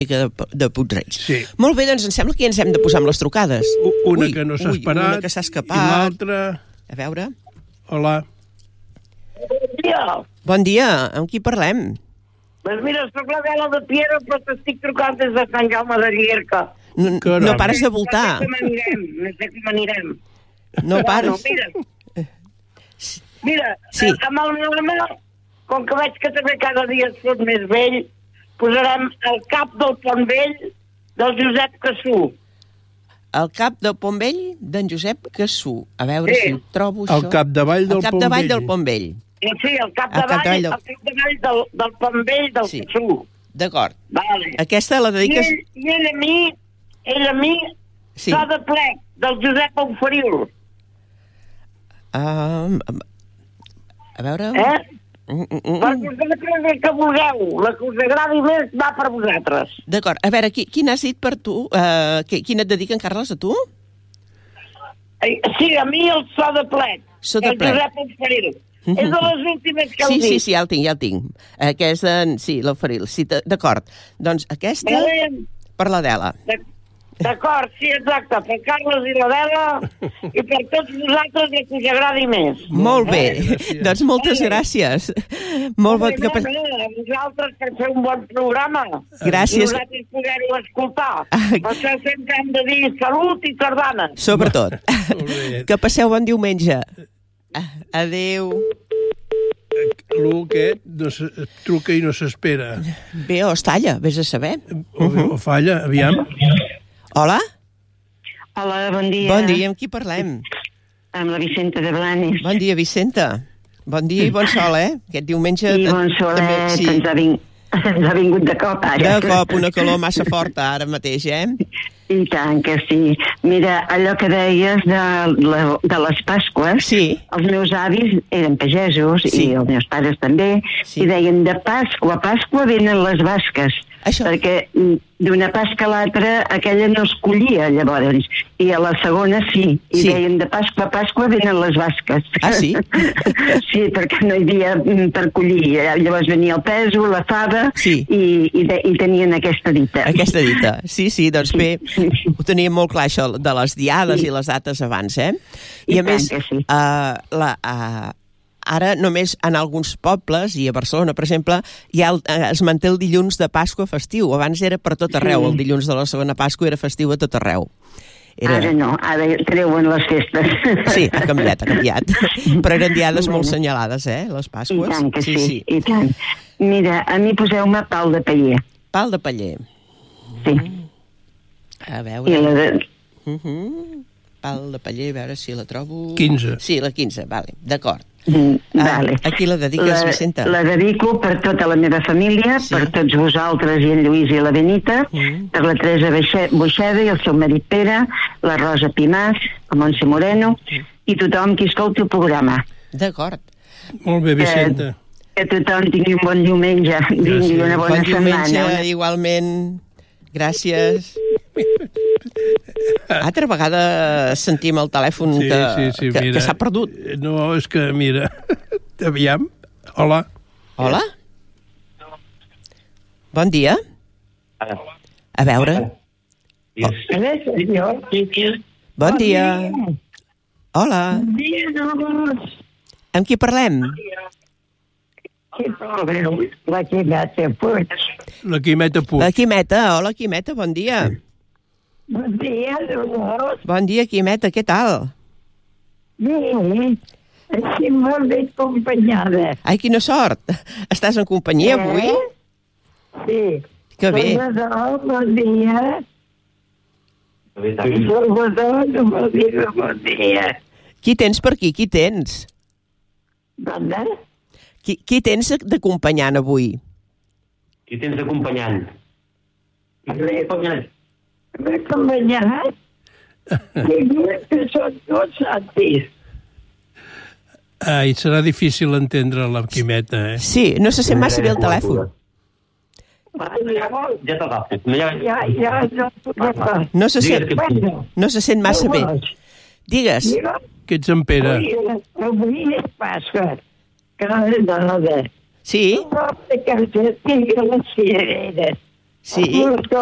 de Puig-reig. Sí. Molt bé, doncs em sembla que ja ens hem de posar amb les trucades. Una que no s'ha esperat. Una que s'ha escapat. I l'altra... A veure... Hola. Bon dia. Bon dia, amb qui parlem? Doncs mira, soc la Vela de Piera, però t'estic trucant des de Sant Jaume de Llierca. No pares de voltar. No sé com anirem. No pares. Bueno, mira, amb el meu home, com que veig que també cada dia es fot més vell, posarem el cap del Pont Vell del Josep Cassú. El cap del Pont Vell d'en Josep Cassú. A veure si ho trobo, això. El capdavall del Pont Vell. El capdavall del Pont Vell. Sí, el capdavall del Pont Vell del Cassú. D'acord. Vale. Aquesta la dediques... I ell a mi, s'ha de plec, del Josep Euferiu. A veure... Per vosaltres el que vulgueu, la que us agradi més va per vosaltres. D'acord, a veure, quin has dit per tu? Quin et dediquen, Carles, a tu? Sí, a mi el so de plec. So de plec. El Josep Euferiu. És de les últimes que heu dit. Sí, ja el tinc. Aquesta, sí, l'Oferil. Sí, d'acord. Doncs aquesta per l'Adela. D'acord, sí, exacte. Per Carles i l'Adela i per tots vosaltres el que us agradi més. Molt bé. Doncs moltes gràcies. Molt bon... A vosaltres per fer un bon programa. Gràcies. I vosaltres poder-ho escoltar. Per això sempre hem de dir salut i sardanes. Sobretot. Que passeu bon diumenge. Adéu. L'u aquest truca i no s'espera. Bé, o es talla, vés a saber. O falla, aviam. Hola? Hola, bon dia. Bon dia, amb qui parlem? Amb la Vicenta de Blanes. Bon dia, Vicenta. Bon dia i bon sol, Aquest diumenge... I bon solet, ens ha vingut de cop, ara. De cop, una calor massa forta, ara mateix, I tant que sí. Mira, allò que deies de les Pasques, els meus avis eren pagesos i els meus pares també, i deien de Pasqua a Pasqua venen les basques, perquè d'una Pasca a l'altra aquella no es collia llavors, i a la segona i deien de Pasqua a Pasqua venen les basques. Ah, sí? Sí, perquè no hi havia per collir, llavors venia el pèsol, la fava, i tenien aquesta dita. Aquesta dita, sí, doncs bé, ho teníem molt clar, això de les diades i les dates abans, I a més, ara només en alguns pobles, i a Barcelona, per exemple, es manté el dilluns de Pasqua festiu. Abans era per tot arreu, el dilluns de la segona Pasqua era festiu a tot arreu. Ara no, ara treuen les festes. Sí, ha canviat. Però eren diades molt senyalades, les Pasques. I tant que sí, i tant. Mira, a mi poseu-me pal de paller. Pal de paller. Sí. A veure... Pal de paller, a veure si la trobo... 15. Sí, la 15, vale, d'acord. Vale. A qui la dediques, Vicenta? La dedico per tota la meva família, per tots vosaltres i en Lluís i la Benita, per la Teresa Boixeda i el seu marit Pere, la Rosa Pimàs, el Montse Moreno, i tothom qui escolti el programa. D'acord. Molt bé, Vicenta. Que tothom tingui un bon diumenge, vingui una bona setmana. Bon diumenge, igualment. Gràcies. Altra vegada sentim el telèfon que s'ha perdut. No, és que, mira, aviam. Hola. Hola? Bon dia. A veure. Bon dia. Hola. Amb qui parlem? La Quimeta Puig. La Quimeta Puig. La Quimeta, hola Quimeta, bon dia. Bon dia, Dolors. Bon dia, Quimeta, què tal? Bé, estic molt ben acompanyada. Ai, quina sort. Estàs en companyia avui? Sí. Que bé. Salvador, bon dia. Salvador, bon dia. Qui tens per aquí? Qui tens? Dona? Qui tens d'acompanyant avui? Qui tens d'acompanyant? M'acompanyant? Diuen que són dos santis. Ai, serà difícil entendre la Quimeta, Sí, no se sent massa bé el telèfon. Ja t'agafo. No se sent massa bé. Digues. Que ets en Pere. Avui és Pasqua. Que no és de nada. Sí? No sé que tinc les cirereres. Sí.